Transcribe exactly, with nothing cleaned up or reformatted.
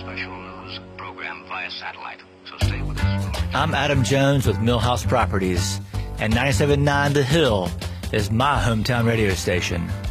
special news program via satellite. So stay with us. I'm Adam Jones with Millhouse Properties, and ninety-seven point nine The Hill is my hometown radio station.